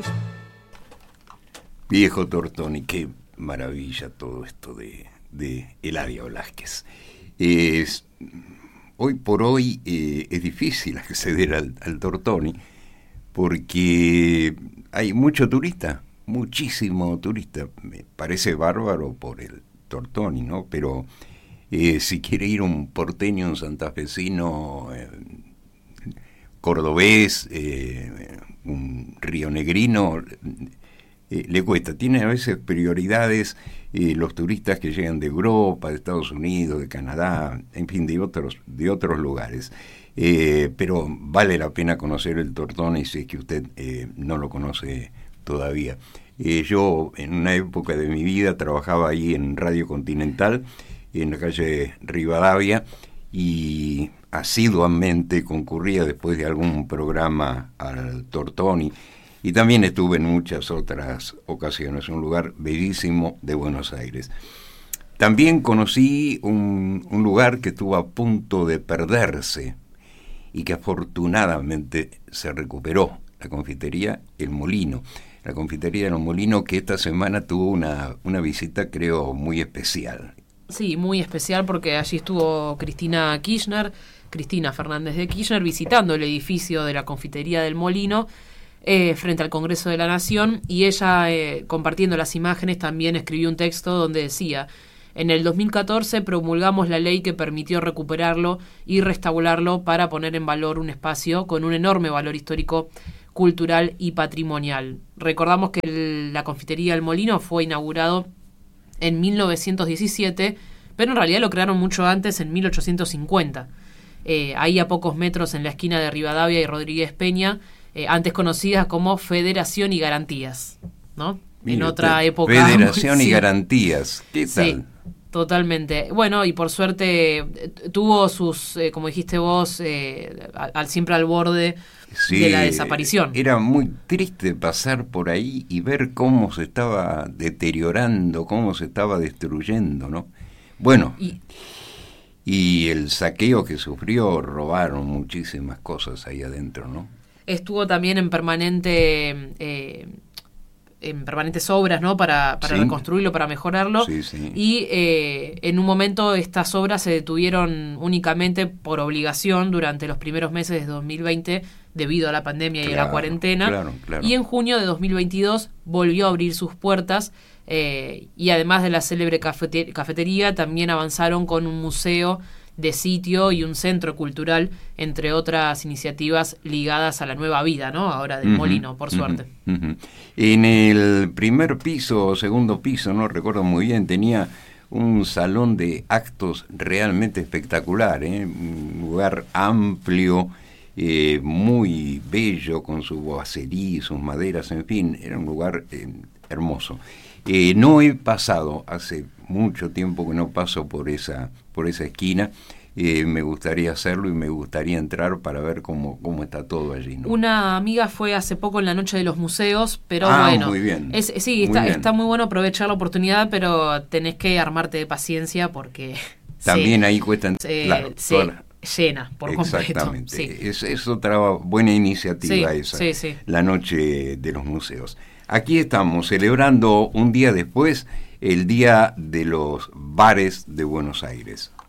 Viejo Tortoni, qué maravilla todo esto de Eladia Velázquez. Hoy por hoy es difícil acceder al Tortoni porque hay mucho turista, muchísimo turista. Me parece bárbaro por el Tortoni, ¿no? Pero si quiere ir un porteño, un santafesino, cordobés, un rionegrino, le cuesta. Tiene a veces prioridades los turistas que llegan de Europa, de Estados Unidos, de Canadá, en fin, de otros lugares. Pero vale la pena conocer el Tortoni si es que usted no lo conoce todavía. Yo en una época de mi vida trabajaba ahí en Radio Continental, en la calle Rivadavia, y asiduamente concurría después de algún programa al Tortoni. Y también estuve en muchas otras ocasiones, un lugar bellísimo de Buenos Aires. También conocí un lugar que estuvo a punto de perderse y que afortunadamente se recuperó, la confitería El Molino. La confitería El Molino, que esta semana tuvo una visita, creo, muy especial. Sí, muy especial porque allí estuvo Cristina Fernández de Kirchner, visitando el edificio de la confitería del Molino, frente al Congreso de la Nación, y ella, compartiendo las imágenes, también escribió un texto donde decía: en el 2014 promulgamos la ley que permitió recuperarlo y restaurarlo para poner en valor un espacio con un enorme valor histórico, cultural y patrimonial. Recordamos que la confitería El Molino fue inaugurado en 1917, pero en realidad lo crearon mucho antes, en 1850. Ahí a pocos metros, en la esquina de Rivadavia y Rodríguez Peña, antes conocidas como Federación y Garantías, ¿no? Mira, en otra época. Federación y sí. Garantías, ¿qué tal? Sí, totalmente. Bueno, y por suerte tuvo sus, como dijiste vos, siempre al borde de la desaparición. Era muy triste pasar por ahí y ver cómo se estaba deteriorando, cómo se estaba destruyendo, ¿no? Bueno, y el saqueo que sufrió, robaron muchísimas cosas ahí adentro, ¿no? Estuvo también en permanentes obras, ¿no? Para sí. reconstruirlo, para mejorarlo. Sí, sí. Y en un momento estas obras se detuvieron únicamente por obligación durante los primeros meses de 2020 debido a la pandemia y a la cuarentena. Claro. Y en junio de 2022 volvió a abrir sus puertas, y además de la célebre cafetería, también avanzaron con un museo de sitio y un centro cultural, entre otras iniciativas ligadas a la nueva vida, ¿no? Ahora del Molino, por suerte. En el primer piso o segundo piso, no recuerdo muy bien, tenía un salón de actos realmente espectacular, un lugar amplio, muy bello, con su boiserie, sus maderas, en fin, era un lugar hermoso. No he pasado, hace mucho tiempo que no paso por esa esquina. Me gustaría hacerlo y me gustaría entrar para ver cómo está todo allí, ¿no? Una amiga fue hace poco en la Noche de los Museos, pero bueno, muy bien. Está muy bueno aprovechar la oportunidad, pero tenés que armarte de paciencia porque también ahí cuesta llena por completo. Exactamente. Sí. Es otra buena iniciativa esa, sí. La Noche de los Museos. Aquí estamos celebrando un día después el Día de los Bares de Buenos Aires.